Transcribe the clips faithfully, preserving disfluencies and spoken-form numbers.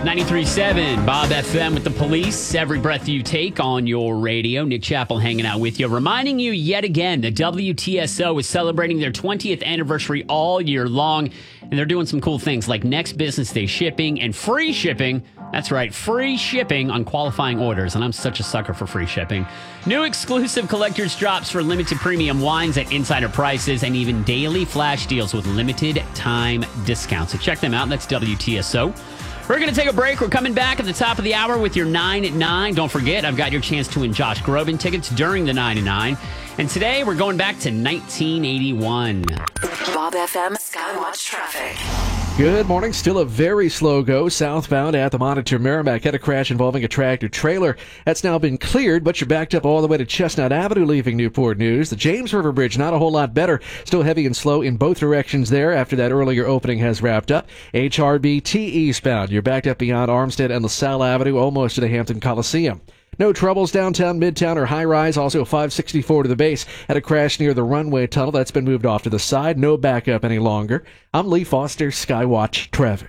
ninety-three point seven Bob F M with the Police. Every breath you take on your radio. Nick Chappell hanging out with you, reminding you yet again that W T S O is celebrating their twentieth anniversary all year long, and they're doing some cool things like next business day shipping and free shipping. That's right, free shipping on qualifying orders, and I'm such a sucker for free shipping. New exclusive collector's drops for limited premium wines at insider prices, and even daily flash deals with limited time discounts. So check them out. That's W T S O. We're going to take a break. We're coming back at the top of the hour with your nine at nine. Don't forget, I've got your chance to win Josh Groban tickets during the nine at nine. And today, we're going back to nineteen eighty-one. Bob F M Skywatch Traffic. Good morning. Still a very slow go southbound at the Monitor Merrimack. Had a crash involving a tractor trailer. That's now been cleared, but you're backed up all the way to Chestnut Avenue leaving Newport News. The James River Bridge, not a whole lot better. Still heavy and slow in both directions there after that earlier opening has wrapped up. H R B T eastbound. You're backed up beyond Armstead and LaSalle Avenue, almost to the Hampton Coliseum. No troubles downtown, midtown, or high-rise. Also five sixty-four to the base. Had a crash near the runway tunnel. That's been moved off to the side. No backup any longer. I'm Lee Foster, Skywatch Traffic.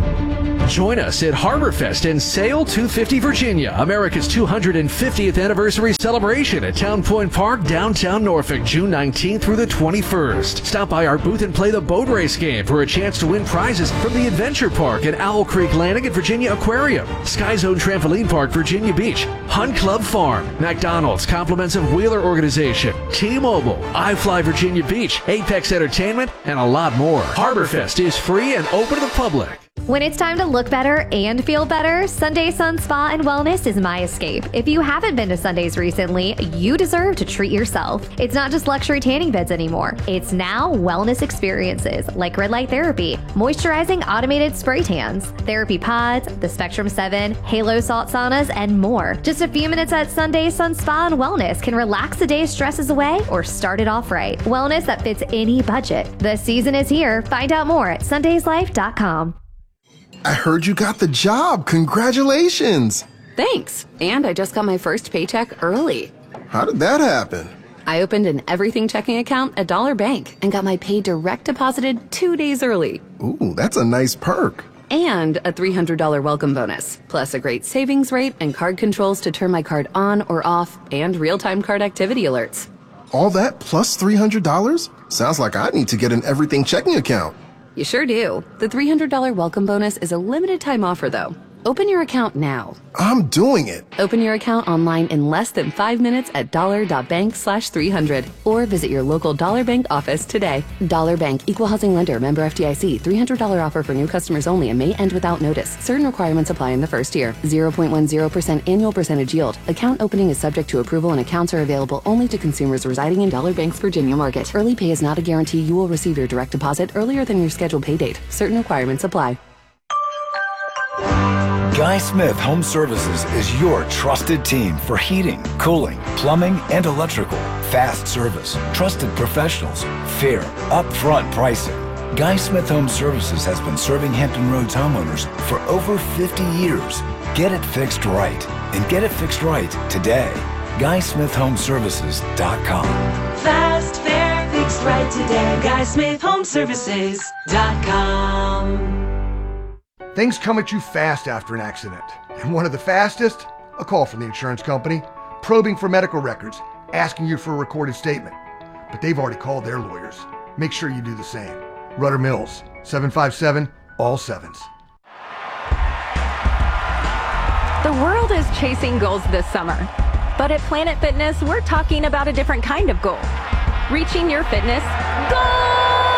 Join us at HarborFest and Sail two fifty Virginia, America's two hundred fiftieth anniversary celebration at Town Point Park, downtown Norfolk, June nineteenth through the twenty-first. Stop by our booth and play the boat race game for a chance to win prizes from the Adventure Park at Owl Creek Landing at Virginia Aquarium, Sky Zone Trampoline Park, Virginia Beach, Hunt Club Farm, McDonald's, compliments of Wheeler Organization, T-Mobile, iFly Virginia Beach, Apex Entertainment, and a lot more. HarborFest is free and open to the public. When it's time to look better and feel better, Sunday Sun Spa and Wellness is my escape. If you haven't been to Sundays recently, you deserve to treat yourself. It's not just luxury tanning beds anymore. It's now wellness experiences like red light therapy, moisturizing automated spray tans, therapy pods, the Spectrum seven, Halo salt saunas, and more. Just a few minutes at Sunday Sun Spa and Wellness can relax the day's stresses away or start it off right. Wellness that fits any budget. The season is here. Find out more at sundays life dot com. I heard you got the job. Congratulations. Thanks. And I just got my first paycheck early. How did that happen? I opened an everything checking account at Dollar Bank and got my pay direct deposited two days early. Ooh, that's a nice perk. And a three hundred dollars welcome bonus, plus a great savings rate and card controls to turn my card on or off, and real-time card activity alerts. All that plus three hundred dollars? Sounds like I need to get an everything checking account. You sure do. The three hundred dollars welcome bonus is a limited time offer, though. Open your account now. I'm doing it. Open your account online in less than five minutes at dollar.bank slash 300 or visit your local Dollar Bank office today. Dollar Bank, Equal Housing Lender, member F D I C. three hundred dollars offer for new customers only and may end without notice. Certain requirements apply in the first year. zero point one zero percent annual percentage yield. Account opening is subject to approval and accounts are available only to consumers residing in Dollar Bank's Virginia market. Early pay is not a guarantee you will receive your direct deposit earlier than your scheduled pay date. Certain requirements apply. Guy Smith Home Services is your trusted team for heating, cooling, plumbing, and electrical. Fast service, trusted professionals, fair, upfront pricing. Guy Smith Home Services has been serving Hampton Roads homeowners for over fifty years. Get it fixed right, and get it fixed right today. guy smith home services dot com. Fast, fair, fixed right today. guy smith home services dot com. Things come at you fast after an accident. And one of the fastest? A call from the insurance company, probing for medical records, asking you for a recorded statement. But they've already called their lawyers. Make sure you do the same. Rudder Mills, seven five seven, all sevens. The world is chasing goals this summer. But at Planet Fitness, we're talking about a different kind of goal. Reaching your fitness goal!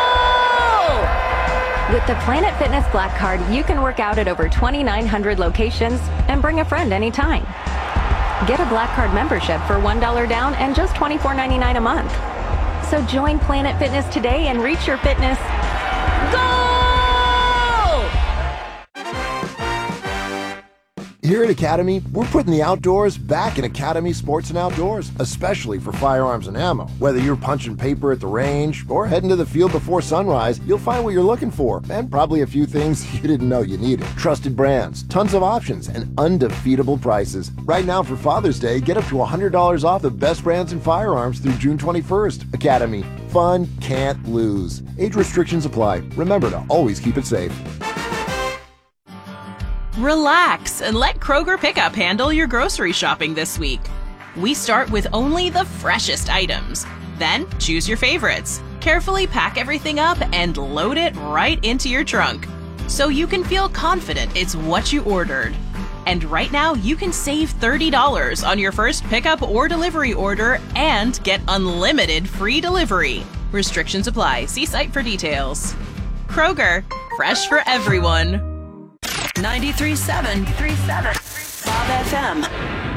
With the Planet Fitness Black Card, you can work out at over twenty-nine hundred locations and bring a friend anytime. Get a Black Card membership for one dollar down and just twenty-four ninety-nine a month. So join Planet Fitness today and reach your fitness goal! Here at Academy, we're putting the outdoors back in Academy Sports and Outdoors, especially for firearms and ammo. Whether you're punching paper at the range or heading to the field before sunrise, you'll find what you're looking for, and probably a few things you didn't know you needed. Trusted brands, tons of options, and undefeatable prices. Right now for Father's Day, get up to one hundred dollars off the best brands in firearms through June twenty-first. Academy, fun can't lose. Age restrictions apply. Remember to always keep it safe. Relax and let Kroger Pickup handle your grocery shopping this week. We start with only the freshest items. Then choose your favorites. Carefully pack everything up and load it right into your trunk, so you can feel confident it's what you ordered. And right now, you can save thirty dollars on your first pickup or delivery order and get unlimited free delivery. Restrictions apply. See site for details. Kroger, fresh for everyone. ninety-three point seven Bob F M.